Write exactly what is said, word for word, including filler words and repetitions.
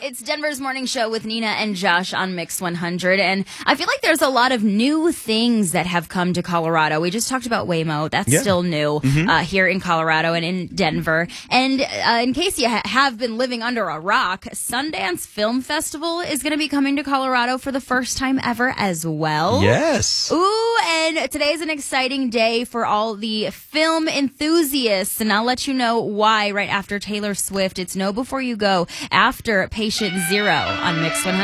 It's Denver's Morning Show with Nina and Josh on Mix one hundred. And I feel like there's a lot of new things that have come to Colorado. We just talked about Waymo. That's Yeah. still new Mhm. uh, here in Colorado and in Denver. And uh, in case you ha- have been living under a rock, Sundance Film Festival is going to be coming to Colorado for the first time ever as well. Yes. Ooh, and today is an exciting day for all the film enthusiasts, and I'll let you know why right after Taylor Swift. It's Know Before You Go after Patient Zero on Mix one hundred.